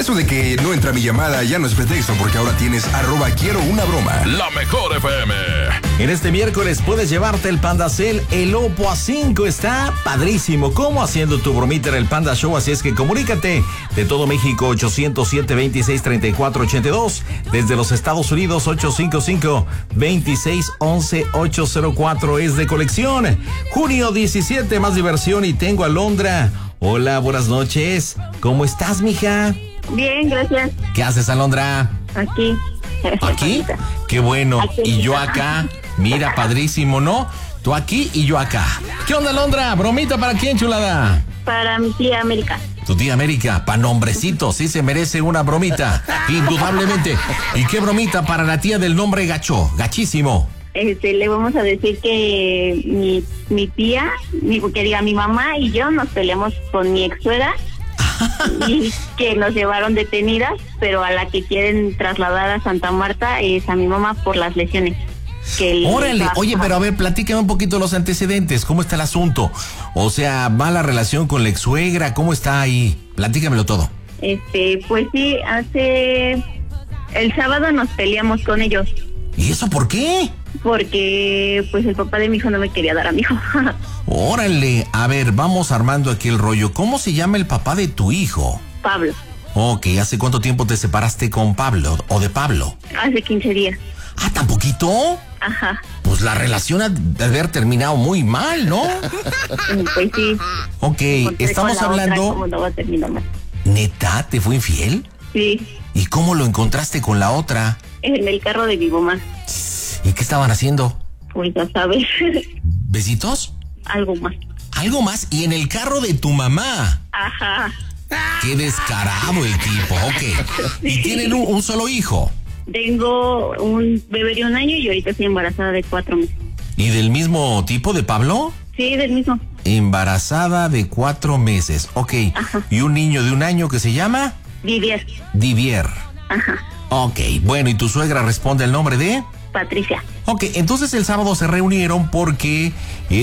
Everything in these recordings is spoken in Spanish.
Eso de que no entra mi llamada ya no es pretexto, porque ahora tienes @QuieroUnaBroma. La mejor FM. En este miércoles puedes llevarte el Pandacel, el Oppo A5. Está padrísimo. ¿Cómo? Haciendo tu bromita en el Panda Show. Así es que comunícate de todo México, 807-2634-82. Desde los Estados Unidos, 855-2611-804. Es de colección. Junio 17, más diversión y tengo a Alondra. Hola, buenas noches. ¿Cómo estás, mija? Bien, gracias. ¿Qué haces, Alondra? Aquí. ¿Aquí? Qué bueno. Aquí. Y yo acá. Mira, padrísimo, ¿no? Tú aquí y yo acá. ¿Qué onda, Alondra? ¿Bromita para quién, chulada? Para mi tía América. Tu tía América, pa' nombrecito, sí se merece una bromita. Indudablemente. ¿Y qué bromita para la tía del nombre gacho? Gachísimo. Le vamos a decir que mi tía, mi mamá y yo nos peleamos con mi ex suegra y que nos llevaron detenidas, pero a la que quieren trasladar a Santa Marta es a mi mamá por las lesiones. Órale, oye, pero a ver, platícame un poquito los antecedentes, ¿cómo está el asunto? O sea, ¿mala relación con la ex suegra? ¿Cómo está ahí? Platícamelo todo. Pues sí, el sábado nos peleamos con ellos. ¿Y eso por qué? Porque pues el papá de mi hijo no me quería dar a mi hijo. Órale, a ver, vamos armando aquí el rollo. ¿Cómo se llama el papá de tu hijo? Pablo. Ok, ¿hace cuánto tiempo te separaste con Pablo o de Pablo? Hace 15 días. ¿Ah, tan poquito? Ajá. Pues la relación ha de haber terminado muy mal, ¿no? Pues sí. Ok, estamos hablando... ¿Cómo no va a terminar mal? ¿Neta? ¿Te fue infiel? Sí. ¿Y cómo lo encontraste con la otra? En el carro de mi mamá. ¿Y qué estaban haciendo? Pues ya sabes. ¿Besitos? Algo más. ¿Algo más? ¿Y en el carro de tu mamá? Ajá. Qué descarado el tipo, ok. ¿Y tienen un solo hijo? Tengo un bebé de 1 año y ahorita estoy embarazada de 4 meses. ¿Y del mismo tipo de Pablo? Sí, del mismo. Embarazada de 4 meses, ok. Ajá. ¿Y un niño de 1 año que se llama? Didier. Divier. Ajá. Ok, bueno, ¿y tu suegra responde el nombre de? Patricia. Ok, entonces el sábado se reunieron porque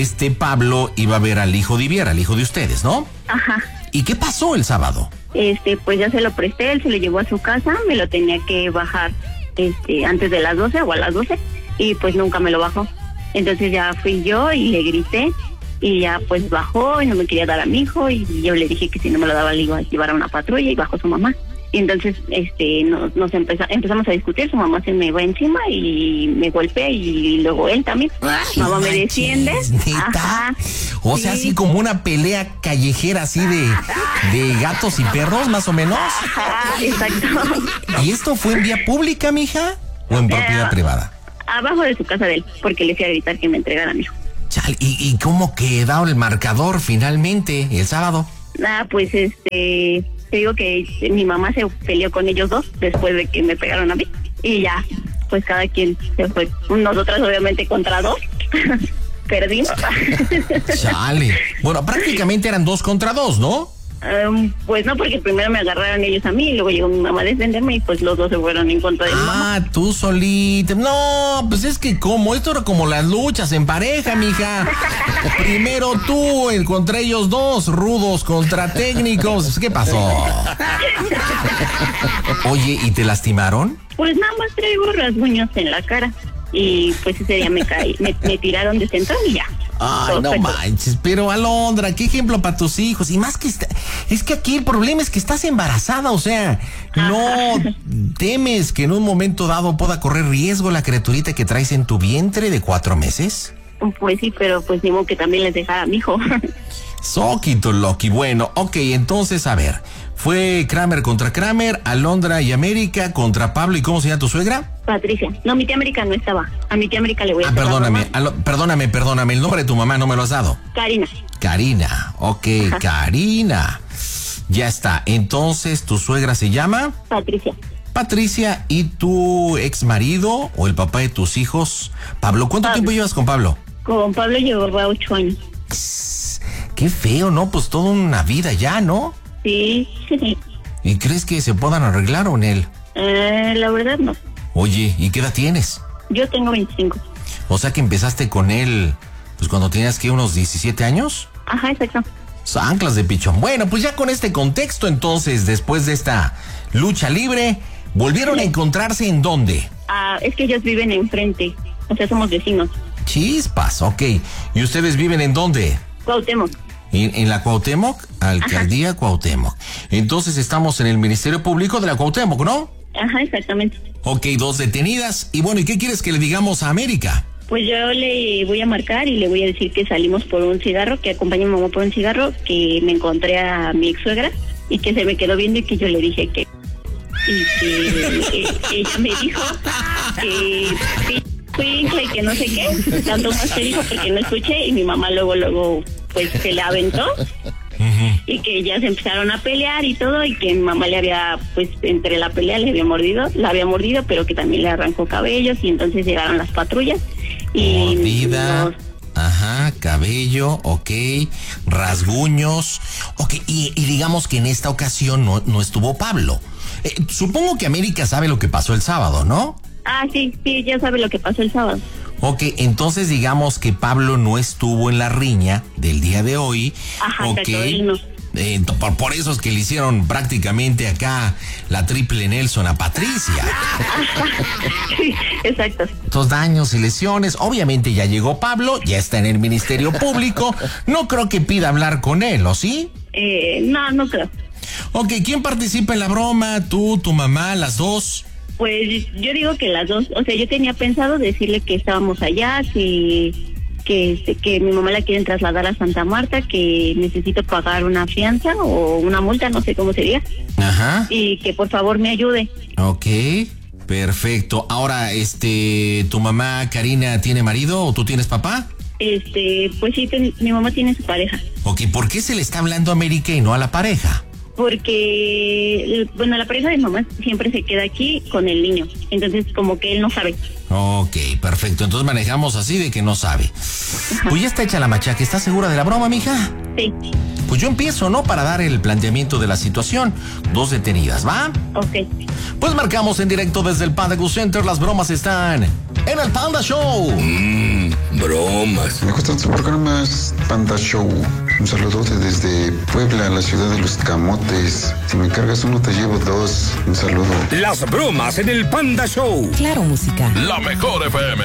Pablo iba a ver al hijo Divier, al hijo de ustedes, ¿no? Ajá. ¿Y qué pasó el sábado? Pues ya se lo presté, él se lo llevó a su casa, me lo tenía que bajar antes de las 12 o a las 12 y pues nunca me lo bajó. Entonces ya fui yo y le grité y ya pues bajó y no me quería dar a mi hijo y yo le dije que si no me lo daba le iba a llevar a una patrulla y bajó su mamá. Y entonces empezamos a discutir, su mamá se me va encima y me golpea y luego él también. Ay, mamá me defiende. ¿Neta? Ajá. O sea, Sí. así como una pelea callejera así de gatos y perros, más o menos. Ajá, exacto. ¿Y esto fue en vía pública, mija? ¿O en propiedad privada? Abajo de su casa de él, porque le fui a gritar que me entregara a mi hijo. Chal, ¿y cómo quedó el marcador finalmente el sábado? Pues te digo que mi mamá se peleó con ellos dos después de que me pegaron a mí. Y ya, pues cada quien se fue. Nosotras obviamente contra 2. Perdimos. Chale. Bueno, prácticamente eran 2 contra 2, ¿no? Pues no, porque primero me agarraron ellos a mí y luego llegó mi mamá a defenderme y pues los dos se fueron en contra de mi mamá. Ah, tú solita. No, pues es que como, esto era como las luchas en pareja, mija. Primero tú, contra ellos dos, rudos contra técnicos. ¿Qué pasó? Oye, ¿y te lastimaron? Pues nada más traigo rasguños en la cara. Y pues ese día me caí, me tiraron de centro y ya. Ay, no manches, pero Alondra, qué ejemplo para tus hijos. Y más que es que aquí el problema es que estás embarazada, o sea, no temes que en un momento dado pueda correr riesgo la criaturita que traes en tu vientre de 4 meses. Pues sí, pero pues digo que también les dejara a mi hijo. Soquito Loki, bueno, ok, entonces a ver, fue Kramer contra Kramer, Alondra y América contra Pablo, ¿y cómo se llama tu suegra? Patricia. No, mi tía América no estaba. A mi tía América le voy a decir. Perdóname, el nombre de tu mamá no me lo has dado. Karina. Karina, ok, ajá. Karina. Ya está, entonces tu suegra se llama... Patricia. Patricia, ¿y tu ex marido o el papá de tus hijos? Pablo, ¿cuánto tiempo llevas con Pablo? Con Pablo llevaba 8 años. Qué feo, ¿no? Pues toda una vida ya, ¿no? Sí. ¿Y crees que se puedan arreglar o en él? La verdad no. Oye, ¿y qué edad tienes? Yo tengo 25. O sea que empezaste con él, pues cuando tenías, ¿qué? ¿Unos 17 años? Ajá, exacto. Anclas de pichón. Bueno, pues ya con este contexto, entonces, después de esta lucha libre, ¿volvieron a encontrarse en dónde? Es que ellos viven enfrente, o sea, somos vecinos. Chispas, ok. ¿Y ustedes viven en dónde? Cuauhtémoc. ¿En la Cuauhtémoc? Alcaldía Cuauhtémoc. Entonces estamos en el Ministerio Público de la Cuauhtémoc, ¿no? Ajá, exactamente. Ok, 2 detenidas. Y bueno, ¿y qué quieres que le digamos a América? Pues yo le voy a marcar y le voy a decir que salimos por un cigarro, que acompañé a mi mamá por un cigarro, que me encontré a mi ex suegra y que se me quedó viendo y que yo le dije que... Y que ella me dijo que y que no sé qué, tanto más que dijo porque no escuché y mi mamá luego pues se le aventó. Y que ya se empezaron a pelear y todo, y que mi mamá le había, pues entre la pelea la había mordido, pero que también le arrancó cabellos, y entonces llegaron las patrullas y mordida, ajá, cabello, ok, rasguños, ok, y digamos que en esta ocasión no estuvo Pablo. Supongo que América sabe lo que pasó el sábado, ¿no? Sí, ya sabe lo que pasó el sábado. Ok, entonces digamos que Pablo no estuvo en la riña del día de hoy. Ajá, okay. No. Por eso es que le hicieron prácticamente acá la triple Nelson a Patricia. Sí, exacto. Estos daños y lesiones, obviamente ya llegó Pablo, ya está en el Ministerio Público. No creo que pida hablar con él, ¿o sí? No creo. Ok, ¿quién participa en la broma? ¿Tú, tu mamá, las dos? Pues yo digo que las dos, o sea, yo tenía pensado decirle que estábamos allá, que mi mamá la quieren trasladar a Santa Marta, que necesito pagar una fianza o una multa, no sé cómo sería. Ajá. Y que por favor me ayude. Ok, perfecto. Ahora, ¿tu mamá Karina tiene marido o tú tienes papá? Pues sí, mi mamá tiene su pareja. Ok, ¿por qué se le está hablando a América y no a la pareja? Porque, bueno, la pareja de mi mamá siempre se queda aquí con el niño. Entonces, como que él no sabe. Ok, perfecto. Entonces manejamos así de que no sabe. Ajá. Pues ya está hecha la machaca. ¿Estás segura de la broma, mija? Sí. Pues yo empiezo, ¿no? Para dar el planteamiento de la situación. 2 detenidas, ¿va? Ok. Pues marcamos en directo desde el Panda Go Center. Las bromas están en el Panda Show. Bromas. Me gustan sus programas Panda Show. Un saludote desde Puebla, la ciudad de los camotes. Si me cargas uno, te llevo 2. Un saludo. Las bromas en el Panda Show. Claro, música. La mejor FM.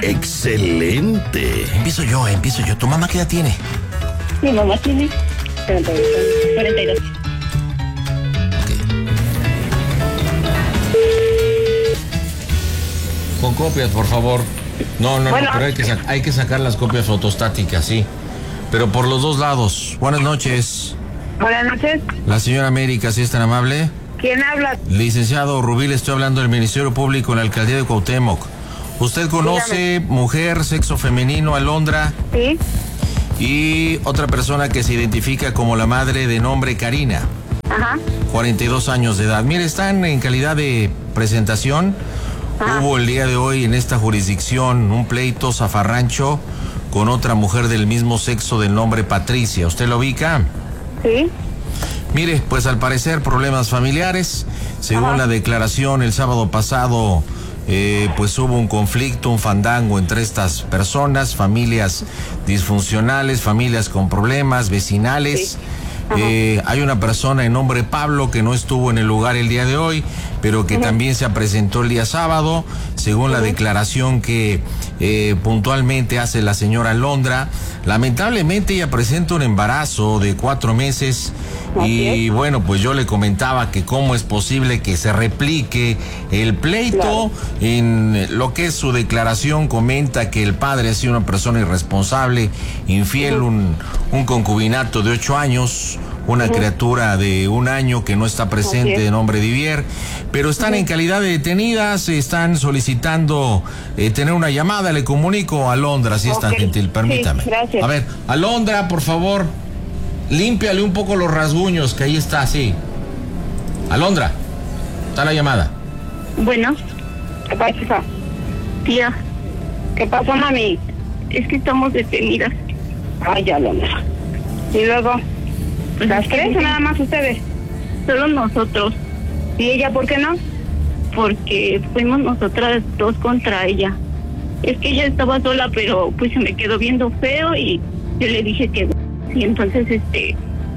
Excelente. Empiezo yo. ¿Tu mamá qué edad tiene? Mi mamá tiene 42. Con copias, por favor. No, bueno, pero hay que sacar las copias fotostáticas, sí. Pero por los dos lados. Buenas noches. Buenas noches. La señora América, ¿sí es tan amable? ¿Quién habla? Licenciado Rubil, estoy hablando del Ministerio Público en la Alcaldía de Cuauhtémoc. ¿Usted conoce mujer, sexo femenino, Alondra? Sí. Y otra persona que se identifica como la madre de nombre Karina. Ajá. 42 años de edad. Mire, están en calidad de presentación. Ajá. Hubo el día de hoy en esta jurisdicción un pleito zafarrancho con otra mujer del mismo sexo del nombre Patricia. ¿Usted lo ubica? Sí. Mire, pues al parecer problemas familiares. Según Ajá. la declaración el sábado pasado, pues hubo un conflicto, un fandango entre estas personas, familias disfuncionales, familias con problemas, vecinales. Sí. Hay una persona de nombre Pablo que no estuvo en el lugar el día de hoy, pero que también se presentó el día sábado, según la declaración que puntualmente hace la señora Alondra. Lamentablemente ella presenta un embarazo de 4 meses y bueno, pues yo le comentaba que cómo es posible que se replique el pleito. Claro. En lo que es su declaración comenta que el padre ha sido una persona irresponsable, infiel, un concubinato de 8 años, una criatura de 1 año que no está presente de nombre Divier, pero están en calidad de detenidas, están solicitando tener una llamada. Le comunico a Alondra, si es tan gentil, permítame. Sí, gracias. A ver, Alondra, por favor, límpiale un poco los rasguños, que ahí está, sí. Alondra, está la llamada. Bueno, ¿qué pasa? Tía, ¿Qué pasó, mami? es que estamos detenidas. Ay, ya lo. Y luego, ¿las 3 o nada más ustedes? Solo nosotros, ¿Y ella por qué no? porque fuimos nosotras 2 contra ella. Es que ella estaba sola, pero pues se me quedó viendo feo y yo le dije que... Y entonces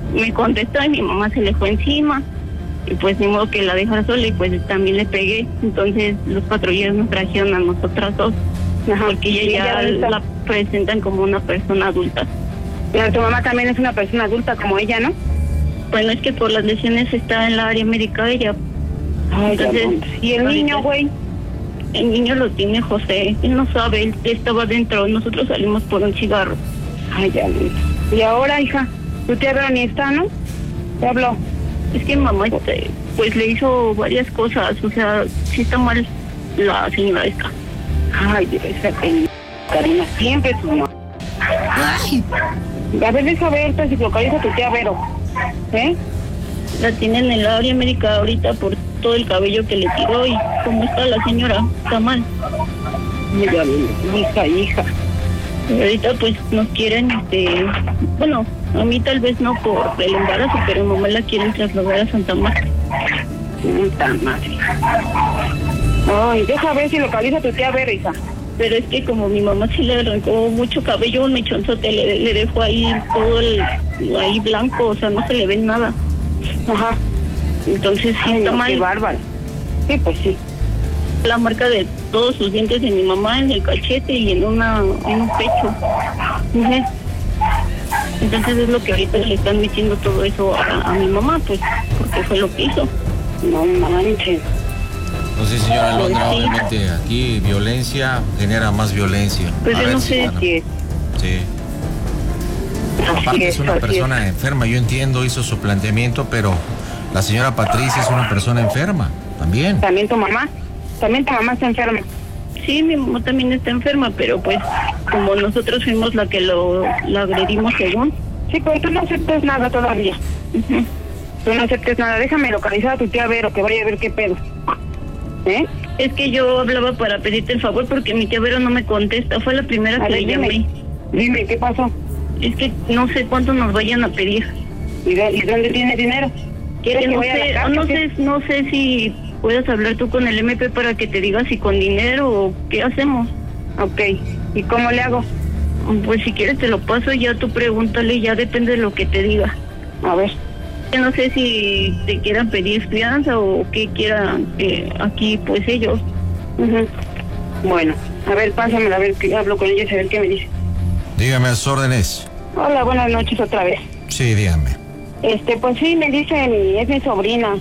me contestó y mi mamá se le fue encima. Y pues ni modo que la dejara sola y pues también le pegué. Entonces los patrulleros nos trajeron a nosotras dos. Ajá. Porque ella ya la presentan como una persona adulta. Pero tu mamá también es una persona adulta como ella, ¿no? Bueno, es que por las lesiones está en la área médica ella. Ay, Entonces, ¿y el niño, güey? El niño lo tiene José. Él no sabe, él estaba dentro. Nosotros salimos por un cigarro. Ay, ya. Y ahora, hija, tu tía Vero ni está, ¿no? Te habló. Es que mamá, pues le hizo varias cosas. O sea, sí está mal la señora esta. Ay, esa Karina, siempre su mamá. Ay. A ver, deja ver si localiza a tu tía Vero. ¿Eh? La tienen en la área médica ahorita por todo el cabello que le tiró y cómo está la señora. Está mal. Mira, hija. Y ahorita pues nos quieren, bueno, a mí tal vez no por el embarazo, pero mamá la quieren trasladar a Santa Marta. Santa Madre. Ay, deja ver si localiza a tu tía Vero, hija. Pero es que como mi mamá sí le arrancó mucho cabello, un mechonzote, le dejó ahí todo ahí blanco, o sea, no se le ve nada. Ajá. Entonces sí está mal. Qué bárbaro. Sí, pues sí. La marca de todos sus dientes de mi mamá en el cachete y en un pecho. Uh-huh. Entonces es lo que ahorita le están metiendo todo eso a mi mamá, pues, porque fue lo que hizo. No manches. No sé, señora Alondra, obviamente aquí violencia genera más violencia. Pues yo no sé si es. Sí. Aparte es una persona enferma, yo entiendo, hizo su planteamiento, pero la señora Patricia es una persona enferma, también. ¿También tu mamá? ¿También tu mamá está enferma? Sí, mi mamá también está enferma, pero pues como nosotros fuimos la que la agredimos según. Sí, pero tú no aceptes nada todavía. Uh-huh. Tú no aceptes nada, déjame localizar a tu tía Vero, que vaya a ver qué pedo. ¿Eh? Es que yo hablaba para pedirte el favor porque mi tía Vero no me contesta, fue la primera que le llamé. Dime, ¿qué pasó? Es que no sé cuánto nos vayan a pedir. ¿Y dónde tiene dinero? ¿Quieres que vaya a la casa? No sé si puedes hablar tú con el MP para que te diga si con dinero o qué hacemos. Ok, ¿y cómo le hago? Pues si quieres te lo paso y ya tú pregúntale, ya depende de lo que te diga. A ver. Yo no sé si te quieran pedir fianza o qué quieran aquí pues ellos. Uh-huh. Bueno, a ver, pásamela, a ver, que hablo con ellos, a ver qué me dice. Dígame a sus órdenes. Hola, buenas noches otra vez. Sí, dígame. Pues sí, me dicen, es mi sobrina.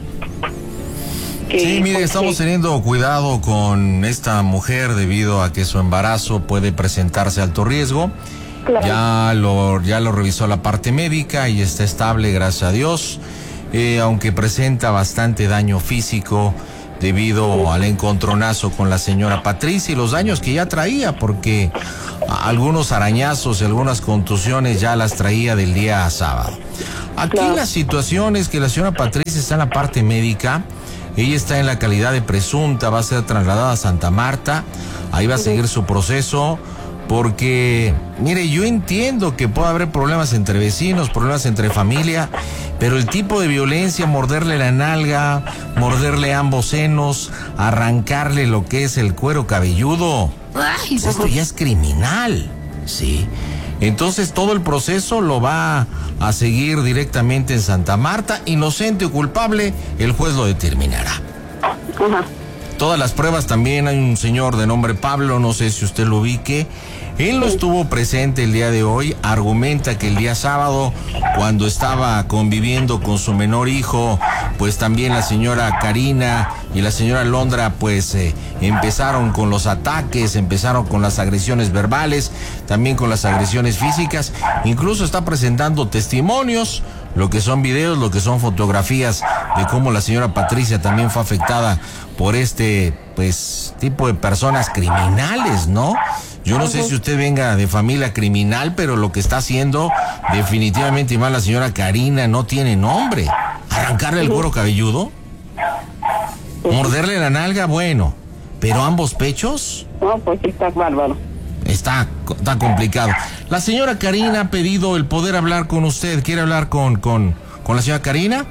Sí, mire, pues, estamos teniendo cuidado con esta mujer debido a que su embarazo puede presentarse alto riesgo. Claro. Ya lo revisó la parte médica y está estable, gracias a Dios, aunque presenta bastante daño físico debido al encontronazo con la señora Patricia y los daños que ya traía, porque algunos arañazos y algunas contusiones ya las traía del día sábado. Aquí la situación es que la señora Patricia está en la parte médica. Ella está en la calidad de presunta, va a ser trasladada a Santa Marta, ahí va a seguir su proceso, porque, mire, yo entiendo que puede haber problemas entre vecinos, problemas entre familia, pero el tipo de violencia, morderle la nalga, morderle ambos senos, arrancarle lo que es el cuero cabelludo, esto ya es criminal, ¿sí? Entonces todo el proceso lo va a seguir directamente en Santa Marta, inocente o culpable, el juez lo determinará. Ajá. Todas las pruebas también, hay un señor de nombre Pablo, no sé si usted lo ubique, él no estuvo presente el día de hoy, argumenta que el día sábado, cuando estaba conviviendo con su menor hijo, pues también la señora Karina y la señora Alondra, pues empezaron con los ataques, empezaron con las agresiones verbales, también con las agresiones físicas, incluso está presentando testimonios, lo que son videos, lo que son fotografías de cómo la señora Patricia también fue afectada por pues, tipo de personas criminales, ¿no? Yo no sé si usted venga de familia criminal, pero lo que está haciendo definitivamente mal la señora Karina no tiene nombre. Arrancarle el cuero cabelludo, morderle la nalga, bueno, pero ambos pechos. No, pues está bárbaro. Está complicado. La señora Karina ha pedido el poder hablar con usted. ¿Quiere hablar con la señora Karina?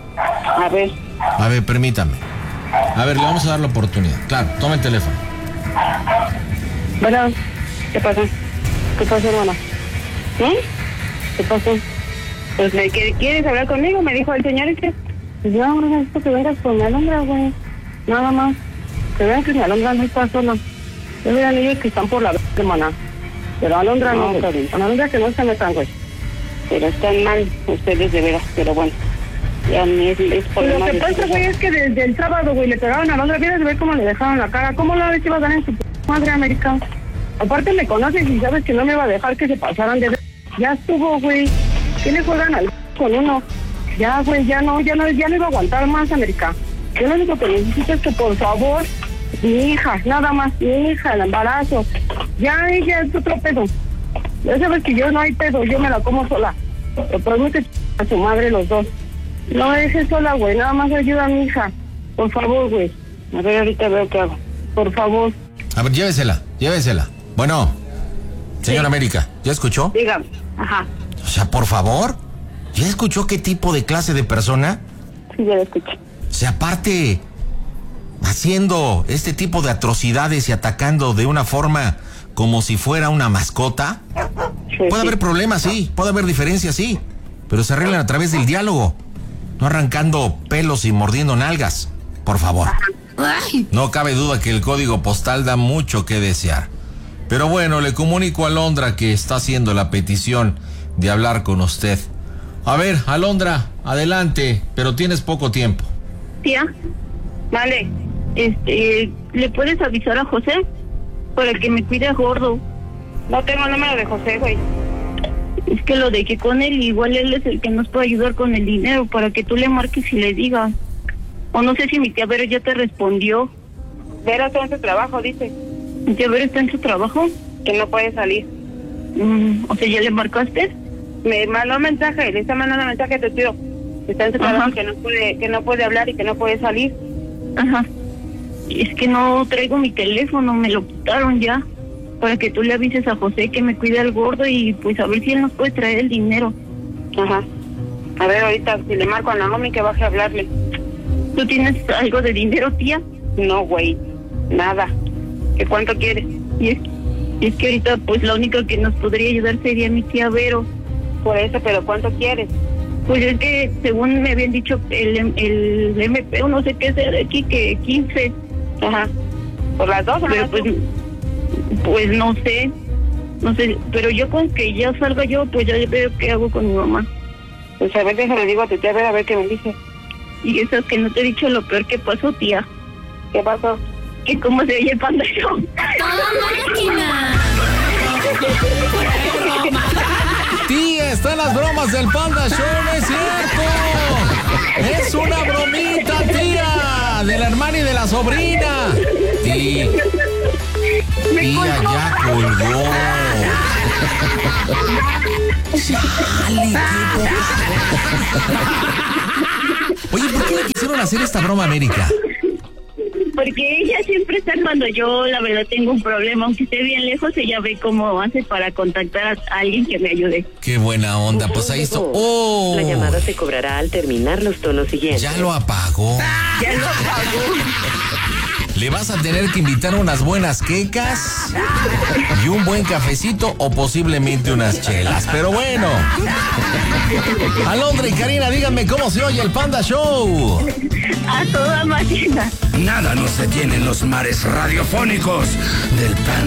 A ver, permítame. A ver, le vamos a dar la oportunidad. Claro, toma el teléfono. Bueno, ¿qué pasó? ¿Qué pasó, hermana? ¿Sí? ¿Qué pasó? Pues, ¿quieres hablar conmigo? Me dijo el señor este. Pues yo no necesito que vengas con mi Alondra, güey. Nada más. Que vean que mi Alondra no está sola. Yo vean ellos que están por la semana. Pero Alondra no, con Alondra que no se metan, güey. Pero están mal ustedes de veras, pero bueno. Ya ni es problema. Lo que pasa, güey, es que desde el sábado, güey, le pegaron a Alondra. Vienes a ver cómo le dejaron la cara. ¿Cómo la ves que iba a dar en su madre América? Aparte me conoces y sabes que no me iba a dejar que se pasaran de ver. Ya estuvo, güey. ¿Qué le juegan al con uno? Ya, güey, ya no iba a aguantar más, América. Yo lo único que necesito es que, por favor, mi hija, nada más, mi hija, el embarazo. Ya ella es otro pedo. Ya sabes que yo no hay pedo, yo me la como sola. Pero permite a su madre los dos. No dejes sola, güey, nada más ayuda a mi hija. Por favor, güey. A ver, ahorita veo qué hago. Por favor. A ver, llévesela. Bueno, señor América, ¿ya escuchó? Dígame. Ajá. O sea, por favor, ¿ya escuchó qué tipo de clase de persona? Sí, ya lo escuché. O sea, aparte, haciendo este tipo de atrocidades y atacando de una forma como si fuera una mascota. Sí, Puede haber problemas, sí, puede haber diferencias, sí, pero se arreglan a través del diálogo, no arrancando pelos y mordiendo nalgas, por favor. No cabe duda que el código postal da mucho que desear. Pero bueno, le comunico a Alondra que está haciendo la petición de hablar con usted. A ver, Alondra, adelante, pero tienes poco tiempo. Tía, Vale. ¿le puedes avisar a José para que me cuide a Gordo? No tengo el número de José, güey. Es que lo dejé con él, igual él es el que nos puede ayudar con el dinero, para que tú le marques y le digas. O no sé si mi tía Vero ya te respondió. Vero está en su trabajo, dice. ¿Mi tía Vero está en su trabajo? Que no puede salir. O sea, ¿ya le marcaste? Me mandó un mensaje, le está mandando mensaje a tu tío. Está en su trabajo, Ajá. que no puede hablar y que no puede salir. Ajá. Es que no traigo mi teléfono, me lo quitaron ya. Para que tú le avises a José que me cuide al Gordo y pues a ver si él nos puede traer el dinero. Ajá. A ver, ahorita, si le marco a Naomi que baje a hablarle. ¿Tú tienes algo de dinero, tía? No, güey, nada. ¿Qué cuánto quieres? Y es que ahorita pues la única que nos podría ayudar sería mi tía Vero. Por eso, pero ¿cuánto quieres? Pues es que según me habían dicho el MP o no sé qué sea de aquí, que 15. Ajá. ¿Por las dos o Pero no? pues no sé, pero yo con que ya salga yo, pues ya veo qué hago con mi mamá. Pues a ver, déjale, digo a tu tía a ver qué me dice. Y eso es que no te he dicho lo peor que pasó, tía. ¿Qué pasó? Que cómo se oye el Panda Show. Tía, están las bromas del Panda Show, no es cierto. Es una bromita, tía, de la hermana y de la sobrina. Tía ya colgó. Chale, Oye, ¿por qué le quisieron hacer esta broma a América? Porque ella siempre está cuando yo, la verdad, tengo un problema, aunque esté bien lejos, ella ve cómo hace para contactar a alguien que me ayude. Qué buena onda, pues ahí está. ¡Oh! La llamada se cobrará al terminar los tonos siguientes. Ya lo apagó. Ya lo apagó. Le vas a tener que invitar unas buenas quecas y un buen cafecito o posiblemente unas chelas. Pero bueno. Alondra y Karina, díganme cómo se oye el Panda Show. A toda máquina. Nada nos detiene en los mares radiofónicos del Panda.